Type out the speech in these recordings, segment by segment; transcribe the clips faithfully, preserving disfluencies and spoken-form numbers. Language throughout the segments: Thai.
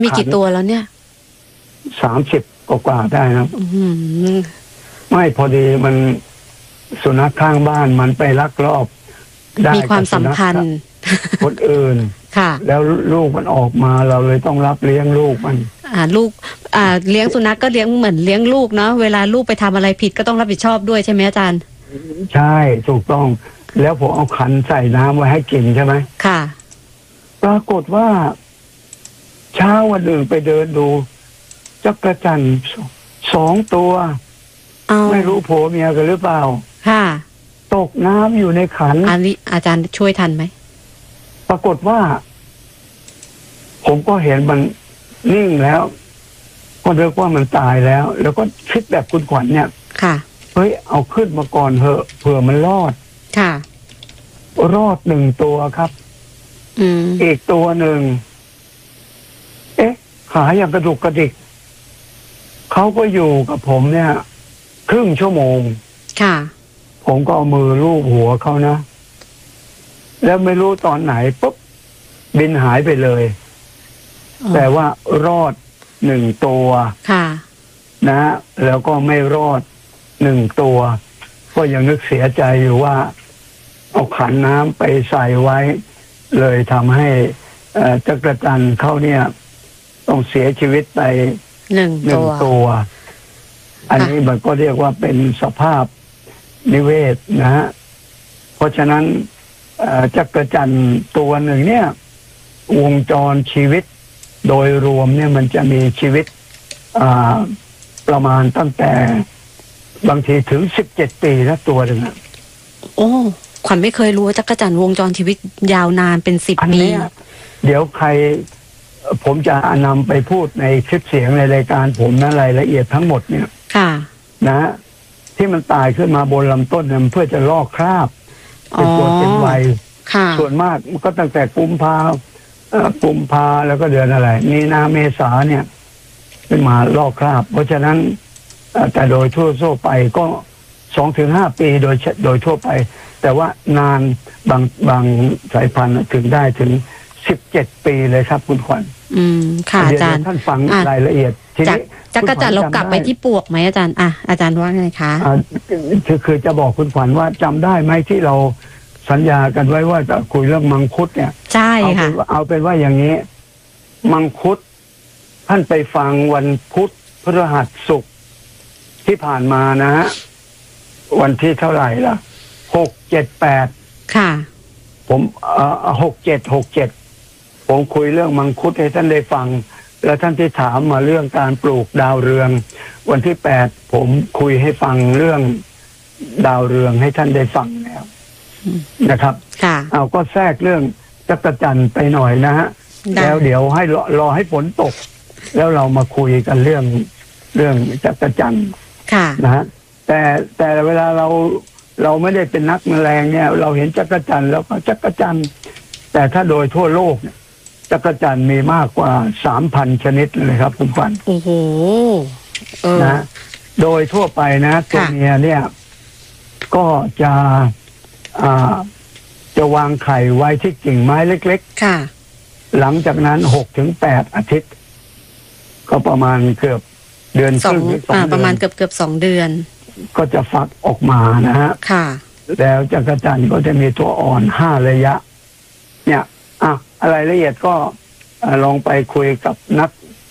มีกี่ตัวแล้วเนี่ยสามสิบกว่าได้นะไม่พอดีมันสุนัขข้างบ้านมันไปลักลอบได้มีความสัมพันธ์คนอื่นค่ะแล้วลูกมันออกมาเราเลยต้องรับเลี้ยงลูกมันอ่าลูกอ่าเลี้ยงสุนัขก็เลี้ยงเหมือนเลี้ยงลูกเนาะเวลาลูกไปทำอะไรผิดก็ต้องรับผิดชอบด้วยใช่ไหมอาจารย์ใช่ถูกต้องแล้วผมเอาขันใส่น้ำไว้ให้กินใช่ไหมค่ะปรากฏว่าเช้าวันหนึ่งไปเดินดูจักรจั่นสองตัวไม่รู้ผัวเมียกันหรือเปล่าค่ะตกน้ำอยู่ในขันอันนี้อาจารย์ช่วยทันไหมปรากฏว่าผมก็เห็นมันนิ่งแล้วก็นึกว่ามันตายแล้วแล้วก็คิดแบบคุณขวัญเนี่ยค่ะเฮ้ยเอาขึ้นมาก่อนเถอะเผื่อมันรอดค่ะรอดหนึ่งตัวครับอืมอีกตัวหนึ่งเอ๊ะขาอย่างกระดุกกระดิกเขาก็อยู่กับผมเนี่ยครึ่งชั่วโมงค่ะผมก็เอามือลูบหัวเขานะแล้วไม่รู้ตอนไหนปุ๊บบินหายไปเลยแต่ว่ารอดหนึ่งตัวค่ะนะแล้วก็ไม่รอดหนึ่งตัวก็ยังนึกเสียใจอยู่ว่าเอาขันน้ำไปใส่ไว้เลยทำให้จักรจั่นเขาเนี่ยต้องเสียชีวิตไปหนึ่งตัวอันนี้มันก็เรียกว่าเป็นสภาพนิเวศนะฮะเพราะฉะนั้นจักรจั่นตัวหนึ่งเนี่ยวงจรชีวิตโดยรวมเนี่ยมันจะมีชีวิตประมาณตั้งแต่บางทีถึงสิบเจ็ดปีนะตัวหนึ่งโอ้ขวัญไม่เคยรู้ว่าจักรจั่นวงจรชีวิตยาวนานเป็นสิบปีเดี๋ยวใครผมจะนำไปพูดในคลิปเสียงในรายการผมนะรายละเอียดทั้งหมดเนี่ยค่ะนะที่มันตายขึ้นมาบนลำต้นเนี่ยเพื่อจะลอกคราบเป็นตัวเป็นวัยส่วนมากมันก็ตั้งแต่กุมภากุมภาแล้วก็เดือนอะไรมีนาเมษาเนี่ยขึ้นมาลอกคราบเพราะฉะนั้นแต่โดยทั่วทั่วไปก็สองถึงห้าปีโดยโดยทั่วไปแต่ว่านานบางบางสายพันธุ์ถึงได้ถึงสิบเจ็ดปีเลยครับคุณขวัญอืมค่ะอาจารย์ท่านฟังรายละเอียดทีนี้จักรจั่นเรากลับไปที่ปวกไหมอาจารย์อ่ะอาจารย์ว่าไงคะคือคือจะบอกคุณขวัญว่าจำได้ไหมที่เราสัญญากันไว้ว่าจะคุยเรื่องมังคุดเนี่ยใช่ค่ะเอาเป็นว่าอย่างนี้มังคุดท่านไปฟังวันพุธพฤหัสศุกร์ที่ผ่านมานะฮะวันที่เท่าไหร่ล่ะหกเจ็ดแปดค่ะผมเอ่อหกเจ็ดหกเจ็ดผมคุยเรื่องมังคุดให้ท่านได้ฟังแล้วท่านที่ถามมาเรื่องการปลูกดาวเรืองวันที่แปดผมคุยให้ฟังเรื่องดาวเรืองให้ท่านได้ฟังแล้วนะครับค่ะเอาก็แทรกเรื่องจักรจั่นไปหน่อยนะฮะแล้วเดี๋ยวให้รอรอให้ฝนตกแล้วเรามาคุยกันเรื่องเรื่องจักรจั่นค่ะนะฮะแต่แต่เวลาเราเราไม่ได้เป็นนักแมลงเนี่ยเราเห็นจักรจั่นแล้วก็จักรจั่นแต่ถ้าโดยทั่วโลกเนี่ยจักรจั่นมีมากกว่าสามพันชนิดเลยครับคุณฟันโอ้โหนะโดยทั่วไปนะตัวเมียเนี่ยก็จะอ่าจะวางไข่ไว้ที่กิ่งไม้เล็กๆค่ะหลังจากนั้นหกถึงแปดอาทิตย์ก็ประมาณเกือบเดือนครึ่งหรือสองเดือนประมาณเกือบเกือบสองเดือนก็จะฟักออกมานะฮะค่ะแล้วจักรจั่นก็จะมีตัวอ่อนห้าระยะเนี่ยอ่ะอะไรละเอียดก็ลองไปคุยกับนัก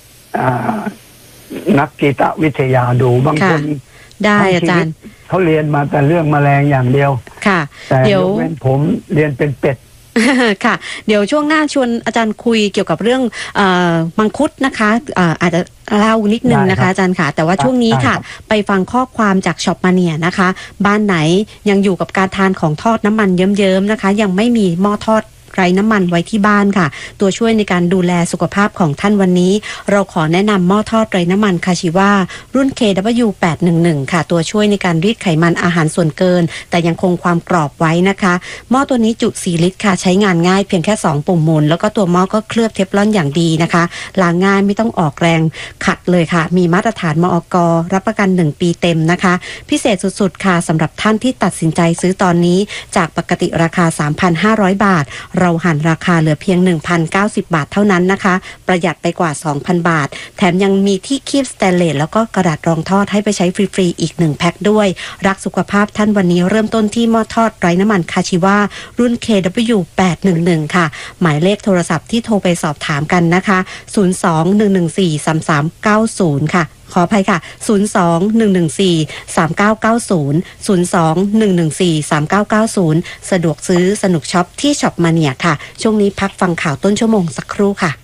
นักกีตวิทยาดูบางคนได้อาจารย์เขาเรียนมาแต่เรื่องแมลงอย่างเดียวค่ะแต่เดี๋ยวผมเรียนเป็นเป็ดค่ะเดี๋ยวช่วงหน้าชวนอาจารย์คุยเกี่ยวกับเรื่องมังคุดนะคะอาจจะเล่านิดนึงนะคะอาจารย์ค่ะแต่ว่าช่วงนี้ค่ะไปฟังข้อความจากช็อปมาเนียนะคะบ้านไหนยังอยู่กับการทานของทอดน้ำมันเยิ้มๆนะคะยังไม่มีหม้อทอดไร้น้ำมันไว้ที่บ้านค่ะตัวช่วยในการดูแลสุขภาพของท่านวันนี้เราขอแนะนำหม้อทอดไร้น้ำมันคาชิวารุ่น เค ดับเบิลยู แปดหนึ่งหนึ่ง ค่ะตัวช่วยในการรีดไขมันอาหารส่วนเกินแต่ยังคงความกรอบไว้นะคะหม้อตัวนี้จุสี่ลิตรค่ะใช้งานง่ายเพียงแค่สองปุ่มหมุนแล้วก็ตัวหม้อก็เคลือบเทฟลอนอย่างดีนะคะล้างง่ายไม่ต้องออกแรงขัดเลยค่ะมีมาตรฐานมอก.รับประกันหนึ่งปีเต็มนะคะพิเศษสุดๆค่ะสำหรับท่านที่ตัดสินใจซื้อตอนนี้จากปกติราคา สามพันห้าร้อย บาทเราหั่นราคาเหลือเพียง หนึ่งพันเก้าสิบ บาทเท่านั้นนะคะประหยัดไปกว่า สองพัน บาทแถมยังมีที่คีบสแตนเลสแล้วก็กระดาษรองทอดให้ไปใช้ฟรีๆอีกหนึ่งแพ็คด้วยรักสุขภาพท่านวันนี้เริ่มต้นที่หม้อทอดไร้น้ำมันคาชิวารุ่น เค ดับเบิลยู แปดหนึ่งหนึ่ง ค่ะหมายเลขโทรศัพท์ที่โทรไปสอบถามกันนะคะศูนย์ สอง หนึ่ง หนึ่ง สี่ สาม สาม เก้า ศูนย์ค่ะขออภัยค่ะศูนย์ สอง หนึ่ง หนึ่ง สี่ สาม เก้า เก้า ศูนย์ ศูนย์ สอง หนึ่ง หนึ่ง สี่ สาม เก้า เก้า ศูนย์สะดวกซื้อสนุกช็อปที่ช็อปมาเนียค่ะช่วงนี้พักฟังข่าวต้นชั่วโมงสักครู่ค่ะ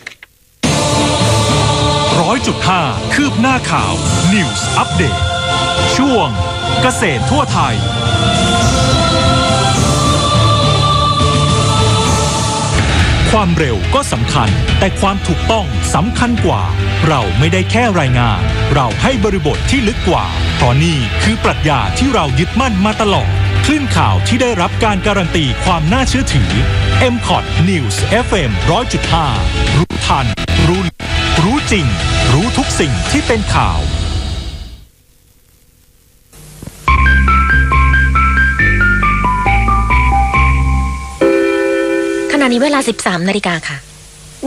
ร้อยจุดห้าคืบหน้าข่าว News Update ช่วงเกษตรทั่วไทยความเร็วก็สำคัญแต่ความถูกต้องสำคัญกว่าเราไม่ได้แค่รายงานเราให้บริบทที่ลึกกว่าเพราะนี่คือปรัชญาที่เรายึดมั่นมาตลอดคลื่นข่าวที่ได้รับการการันตีความน่าเชื่อถือ เอ็ม คอท News เอฟ เอ็ม หนึ่งร้อยจุดห้า รู้ทันรู้รู้จริงรู้ทุกสิ่งที่เป็นข่าวขณะนี้เวลา สิบสาม นาฬิกาค่ะ